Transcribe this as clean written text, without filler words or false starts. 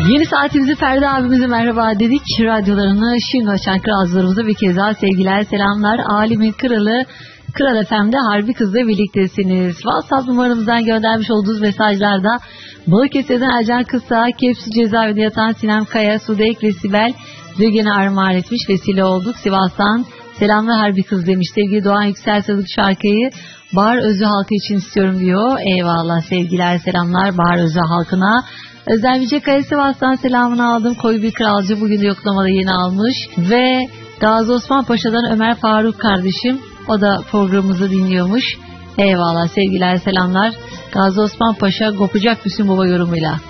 Yeni saatimizi Ferdi abimize merhaba dedik. Radyolarını şimdi açan kralcılarımıza bir kez daha sevgiler, selamlar. Alemin kralı Kral FM'de Harbi Kız'la birliktesiniz. WhatsApp numaramızdan göndermiş olduğunuz mesajlarda Balıkesir'den Ercan Kısa, Kepsi cezaevinde yatan Sinem Kaya, Sudeyk ve Sibel Zögen'e armağan etmiş, vesile olduk. Sivas'tan selamlar Harbi Kız demiş. Sevgili Doğan Yüksel Sadık şarkıyı Bahar Özü halkı için istiyorum diyor. Eyvallah, sevgiler, selamlar Bahar Özü halkına. Özel Vicekaya Sivas'tan selamını aldım. Koyu bir kralcı bugün de yoklamada yeni almış. Ve Gazi Osman Paşa'dan Ömer Faruk kardeşim, o da programımızı dinliyormuş. Eyvallah, sevgiler, selamlar. Gazi Osman Paşa kopacak Müslüm Baba yorumuyla.